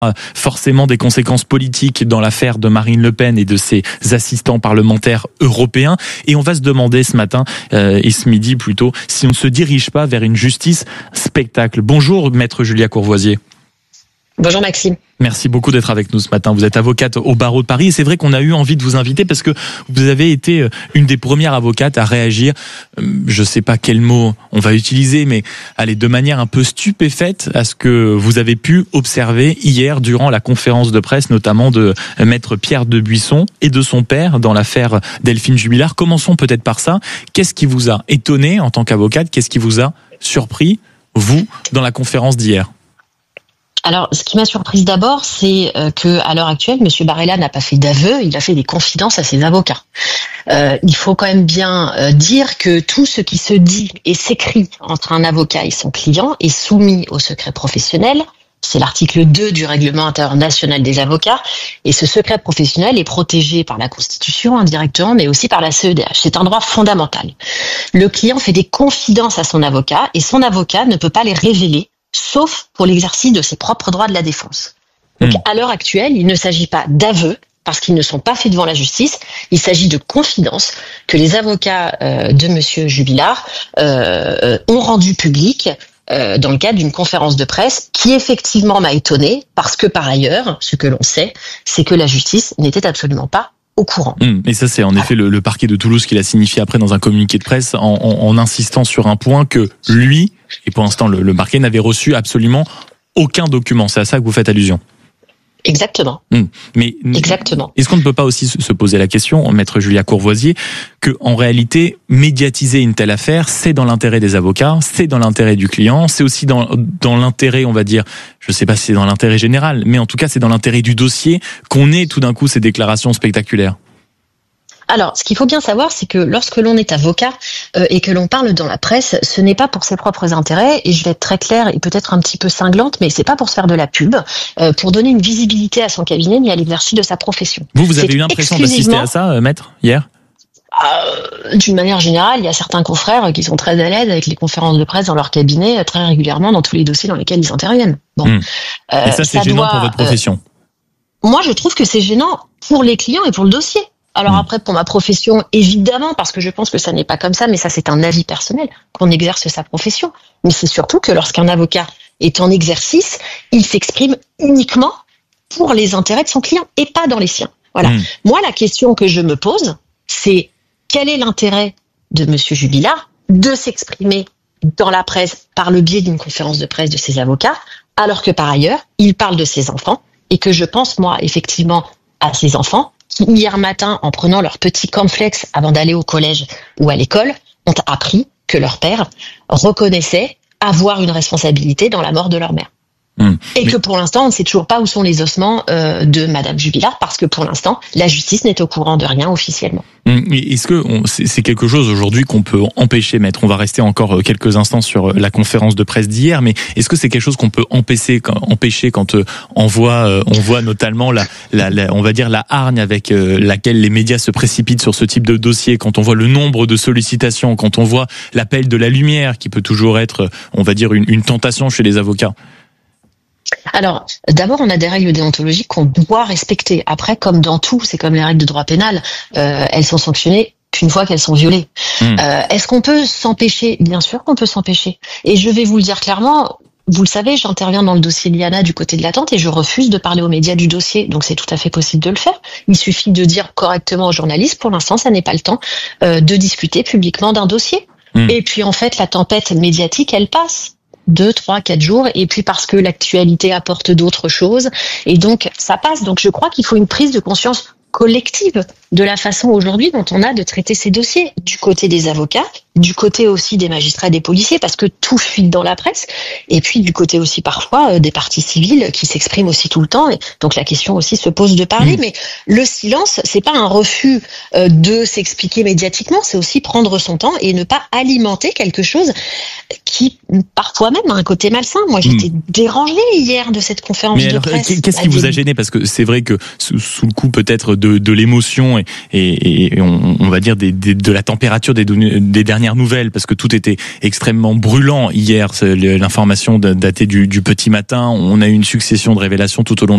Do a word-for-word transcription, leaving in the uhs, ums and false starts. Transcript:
forcément des conséquences politiques dans l'affaire de Marine Le Pen et de ses assistants parlementaires européens. Et on va se demander ce matin, euh, et ce midi plutôt, si on ne se dirige pas vers une justice spectacle. Bonjour, maître Julia Courvoisier. Bonjour Maxime. Merci beaucoup d'être avec nous ce matin. Vous êtes avocate au barreau de Paris et c'est vrai qu'on a eu envie de vous inviter parce que vous avez été une des premières avocates à réagir, je ne sais pas quel mot on va utiliser, mais allez, de manière un peu stupéfaite à ce que vous avez pu observer hier durant la conférence de presse, notamment de maître Pierre Debuisson et de son père dans l'affaire Delphine Jubilard. Commençons peut-être par ça. Qu'est-ce qui vous a étonné en tant qu'avocate? Qu'est-ce qui vous a surpris, vous, dans la conférence d'hier? Alors, ce qui m'a surprise d'abord, c'est que à l'heure actuelle, M. Barella n'a pas fait d'aveu, il a fait des confidences à ses avocats. Euh, il faut quand même bien euh, dire que tout ce qui se dit et s'écrit entre un avocat et son client est soumis au secret professionnel. C'est l'article deux du règlement intérieur national des avocats. Et ce secret professionnel est protégé par la Constitution indirectement, mais aussi par la C E D H. C'est un droit fondamental. Le client fait des confidences à son avocat et son avocat ne peut pas les révéler, sauf pour l'exercice de ses propres droits de la défense. Donc, mmh. à l'heure actuelle, il ne s'agit pas d'aveux, parce qu'ils ne sont pas faits devant la justice. Il s'agit de confidences que les avocats euh, de Monsieur Jubilard euh, ont rendues publiques euh, dans le cadre d'une conférence de presse qui effectivement m'a étonnée, parce que par ailleurs, ce que l'on sait, c'est que la justice n'était absolument pas au courant. Mmh, et ça, c'est en effet le, le parquet de Toulouse qui l'a signifié après dans un communiqué de presse en, en, en insistant sur un point que lui, et pour l'instant le, le parquet, n'avait reçu absolument aucun document. C'est à ça que vous faites allusion. Exactement. Mmh. Mais Exactement. Est-ce qu'on ne peut pas aussi se poser la question, maître Julia Courvoisier, que en réalité, médiatiser une telle affaire, c'est dans l'intérêt des avocats, c'est dans l'intérêt du client, c'est aussi dans, dans l'intérêt, on va dire, je ne sais pas si c'est dans l'intérêt général, mais en tout cas, c'est dans l'intérêt du dossier qu'on ait tout d'un coup ces déclarations spectaculaires? Alors, ce qu'il faut bien savoir, c'est que lorsque l'on est avocat euh, et que l'on parle dans la presse, ce n'est pas pour ses propres intérêts, et je vais être très claire et peut-être un petit peu cinglante, mais c'est pas pour se faire de la pub, euh, pour donner une visibilité à son cabinet ni à l'exercice de sa profession. Vous, vous avez eu l'impression d'assister à ça, euh, maître, hier? Euh, d'une manière générale, il y a certains confrères qui sont très à l'aise avec les conférences de presse dans leur cabinet, très régulièrement dans tous les dossiers dans lesquels ils interviennent. Bon. Mmh. Euh, et ça, c'est ça gênant doit, pour votre profession? euh, Moi, je trouve que c'est gênant pour les clients et pour le dossier. Alors après, pour ma profession, évidemment, parce que je pense que ça n'est pas comme ça, mais ça c'est un avis personnel, qu'on exerce sa profession. Mais c'est surtout que lorsqu'un avocat est en exercice, il s'exprime uniquement pour les intérêts de son client et pas dans les siens. Voilà. Mmh. Moi, la question que je me pose, c'est quel est l'intérêt de Monsieur Jubilard de s'exprimer dans la presse par le biais d'une conférence de presse de ses avocats, alors que par ailleurs, il parle de ses enfants et que je pense, moi, effectivement, à ses enfants, qui hier matin, en prenant leur petit cornflakes avant d'aller au collège ou à l'école, ont appris que leur père reconnaissait avoir une responsabilité dans la mort de leur mère. Mmh. Et Mais... que pour l'instant, on ne sait toujours pas où sont les ossements euh, de Madame Jubilard, parce que pour l'instant, la justice n'est au courant de rien officiellement. Mmh. Est-ce que on, c'est, c'est quelque chose aujourd'hui qu'on peut empêcher, maître? On va rester encore quelques instants sur la conférence de presse d'hier, mais est-ce que c'est quelque chose qu'on peut empêcher, empêcher quand euh, on voit, euh, on voit notamment la, la, la, on va dire la hargne avec euh, laquelle les médias se précipitent sur ce type de dossier, quand on voit le nombre de sollicitations, quand on voit l'appel de la lumière qui peut toujours être, on va dire, une, une tentation chez les avocats? Alors, d'abord, on a des règles déontologiques qu'on doit respecter. Après, comme dans tout, c'est comme les règles de droit pénal, euh, elles sont sanctionnées qu'une fois qu'elles sont violées. Mmh. Euh, est-ce qu'on peut s'empêcher? Bien sûr qu'on peut s'empêcher. Et je vais vous le dire clairement, vous le savez, j'interviens dans le dossier Liana du côté de l'attente et je refuse de parler aux médias du dossier. Donc c'est tout à fait possible de le faire. Il suffit de dire correctement aux journalistes, pour l'instant, ça n'est pas le temps euh, de discuter publiquement d'un dossier. Mmh. Et puis en fait, la tempête médiatique, elle passe. Deux, trois, quatre jours, et puis parce que l'actualité apporte d'autres choses, et donc ça passe. Donc je crois qu'il faut une prise de conscience collective de la façon aujourd'hui dont on a de traiter ces dossiers, du côté des avocats, du côté aussi des magistrats et des policiers, parce que tout fuit dans la presse, et puis du côté aussi parfois euh, des parties civiles qui s'expriment aussi tout le temps, et donc la question aussi se pose de parler. Mmh. Mais le silence, c'est pas un refus euh, de s'expliquer médiatiquement, c'est aussi prendre son temps et ne pas alimenter quelque chose qui parfois même a un côté malsain. Moi, j'étais mmh. dérangée hier de cette conférence Mais de alors, presse. Qu'est-ce qui vous a gêné? Parce que c'est vrai que sous, sous le coup peut-être de, de l'émotion et, et, et on, on va dire des, des, de la température des, des dernières nouvelles, parce que tout était extrêmement brûlant hier, l'information datée du, du petit matin, on a eu une succession de révélations tout au long